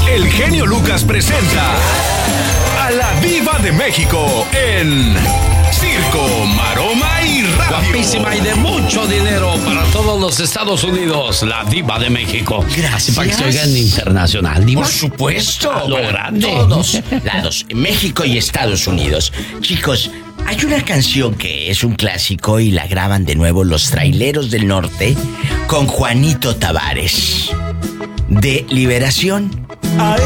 el genio Lucas presenta a la Diva de México en Circo, Maroma y Radio. Guapísima y de mucho dinero para todos los Estados Unidos, la Diva de México. Gracias. Para que se oigan internacional, Diva. Por supuesto. A lo grande. Todos lados, México y Estados Unidos. Chicos, hay una canción que es un clásico y la graban de nuevo los Traileros del Norte con Juanito Tavares. De Liberación.